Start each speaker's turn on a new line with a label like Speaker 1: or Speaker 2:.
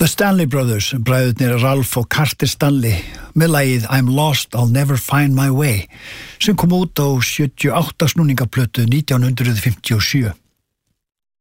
Speaker 1: The Stanley Brothers, bræðurnir Ralph og Carter Stanley, með lagið I'm Lost, I'll Never Find My Way, sem kom út á 78 snúningaplötu 1957.